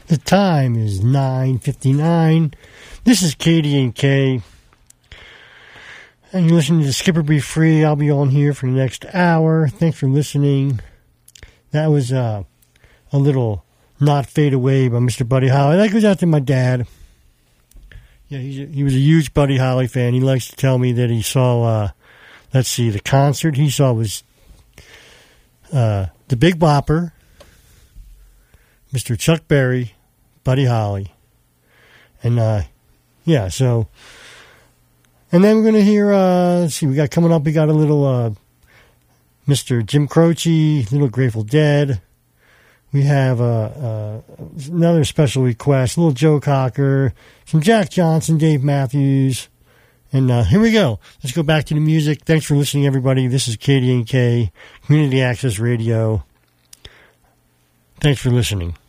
The time is 9:59. This is KDNK. And you're listening to Skipper Be Free. I'll be on here for the next hour. Thanks for listening. That was a little Not Fade Away by Mr. Buddy Holly. That goes out to my dad. Yeah, he was a huge Buddy Holly fan. He likes to tell me that he saw, the concert he saw was the Big Bopper, Mr. Chuck Berry, Buddy Holly. And, so... And then we're going to hear, we got coming up, we got a little Mr. Jim Croce, Little Grateful Dead. We have another special request, little Joe Cocker, some Jack Johnson, Dave Matthews. And here we go. Let's go back to the music. Thanks for listening, everybody. This is KDNK, Community Access Radio. Thanks for listening.